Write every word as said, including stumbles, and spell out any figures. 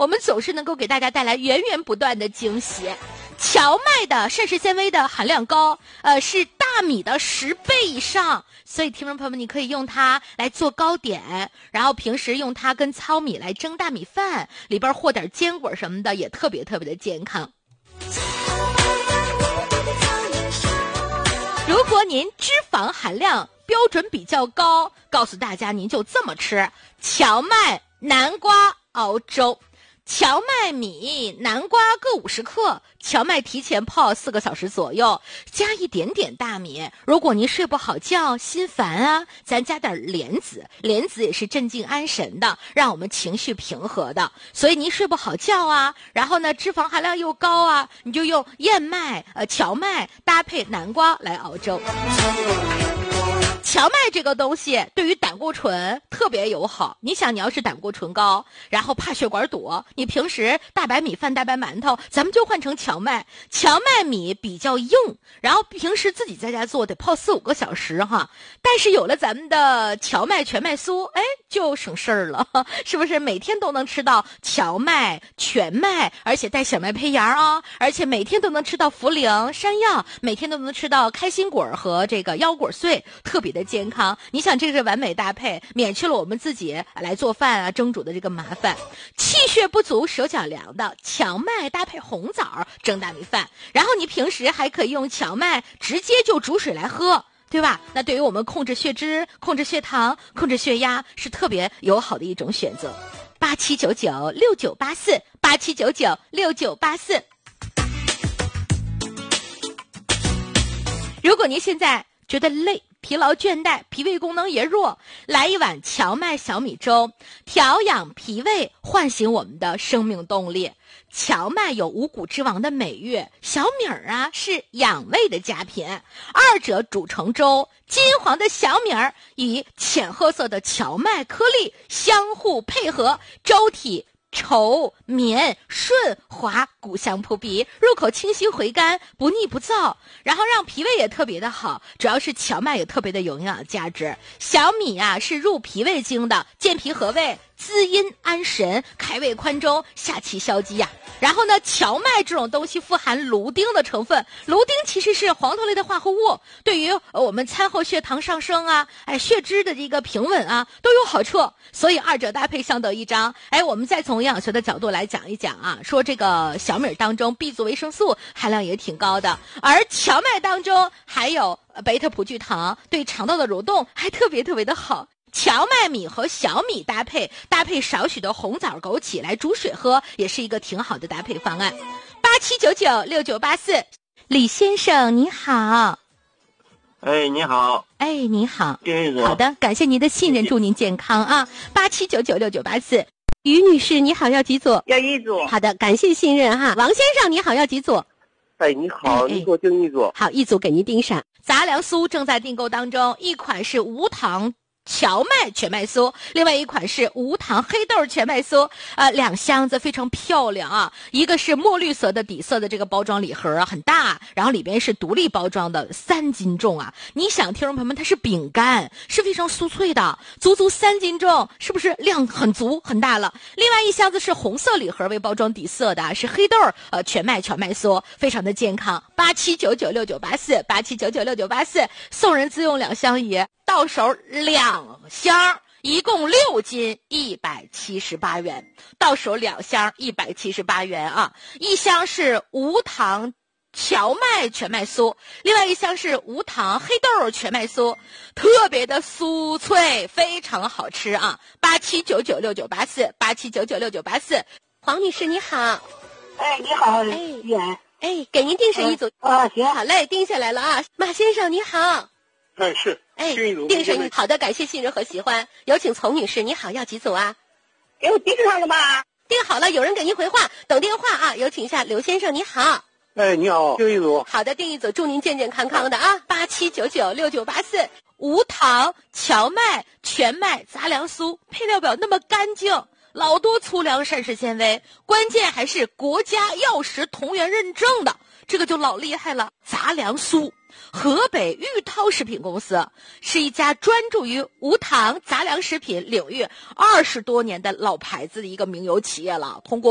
我们总是能够给大家带来源源不断的惊喜。荞麦的膳食纤维的含量高，呃，是大米的十倍以上，所以听众朋友们，你可以用它来做糕点，然后平时用它跟糙米来蒸大米饭，里边和点坚果什么的，也特别特别的健康。如果您脂肪含量标准比较高，告诉大家您就这么吃荞麦南瓜熬粥。荞麦米、南瓜各五十克，荞麦提前泡四个小时左右，加一点点大米。如果您睡不好觉、心烦啊，咱加点莲子，莲子也是镇静安神的，让我们情绪平和的。所以您睡不好觉啊，然后呢脂肪含量又高啊，你就用燕麦、呃荞麦搭配南瓜来熬粥。荞麦这个东西对于胆固醇特别友好，你想你要是胆固醇高，然后怕血管堵，你平时大白米饭、大白馒头，咱们就换成荞麦。荞麦米比较硬，然后平时自己在家做得泡四五个小时哈，但是有了咱们的荞麦全麦酥，哎，就省事儿了，是不是？每天都能吃到荞麦、全麦，而且带小麦胚芽啊，而且每天都能吃到茯苓、山药，每天都能吃到开心果和这个腰果碎，特别的健康。你想这个是完美搭配，免去了我们自己来做饭啊蒸煮的这个麻烦。气血不足手脚凉的荞麦搭配红枣蒸大米饭，然后你平时还可以用荞麦直接就煮水来喝，对吧？那对于我们控制血脂、控制血糖、控制血压是特别友好的一种选择。八七九九六九八四八七九九六九八四。如果您现在觉得累、疲劳倦怠，脾胃功能也弱，来一碗荞麦小米粥，调养脾胃，唤醒我们的生命动力。荞麦有五谷之王的美誉，小米儿啊是养胃的佳品，二者煮成粥，金黄的小米儿与浅褐色的荞麦颗粒相互配合，粥体稠绵顺滑，谷香扑鼻，入口清新回甘，不腻不燥，然后让脾胃也特别的好。主要是荞麦也特别的有营养价值，小米啊是入脾胃经的，健脾和胃，滋阴安神，开胃宽中，下气消积呀、啊。然后呢，荞麦这种东西富含芦丁的成分，芦丁其实是黄酮类的化合物，对于我们餐后血糖上升啊，哎，血脂的这个平稳啊，都有好处。所以二者搭配相得益彰。哎，我们再从营养学的角度来讲一讲啊，说这个小米当中 B 族维生素含量也挺高的，而荞麦当中还有贝塔葡聚糖，对肠道的蠕动还特别特别的好。荞麦米和小米搭配，搭配少许的红枣、枸杞来煮水喝，也是一个挺好的搭配方案。八七九九六九八四，李先生你好。 哎，你好。 哎，你好。 丁好的，感谢您的信任，祝您健康啊。八七九九六九八四，于女士你好，要几组？ 要一组。 好的，感谢信任哈。王先生你好，要几组？ 哎，你好， 哎你给我订一组。 好，一组给您订上。杂粮酥正在订购当中，一款是无糖荞麦全麦酥，另外一款是无糖黑豆全麦酥，呃，两箱子非常漂亮啊，一个是墨绿色的底色的这个包装礼盒啊，很大，然后里边是独立包装的，三斤重啊！你想，听众朋友们，它是饼干，是非常酥脆的，足足三斤重，是不是量很足很大了？另外一箱子是红色礼盒为包装底色的，是黑豆呃全麦全麦酥，非常的健康。八七九九六九八四，八七九九六九八四，送人自用两相宜。到手两箱，一共六斤，一百七十八元。到手两箱，一百七十八元啊！一箱是无糖荞麦全麦酥，另外一箱是无糖黑豆全麦酥，特别的酥脆，非常好吃啊！八七九九六九八四，八七九九六九八四。黄女士你好。 哎，你好， 哎远。 哎，给您订上一组。 啊，行。 好嘞，定下来了啊！马先生你好。 哎，是。 哎， 订一组。 订上一，好的，感谢信任和喜欢。有请丛女士，你好，要几组啊？ 给我订上了吧？ 订好了，有人给您回话，等电话啊。有请一下刘先生，你好。 哎，你好，订一组。 好的，订一组，祝您健健康康的啊。八七九九六九八四，无糖荞麦全麦杂粮酥，配料表那么干净，老多粗粮膳食纤维，关键还是国家药食同源认证的，这个就老厉害了。杂粮酥，河北玉涛食品公司是一家专注于无糖杂粮食品领域二十多年的老牌子的一个名油企业了，通过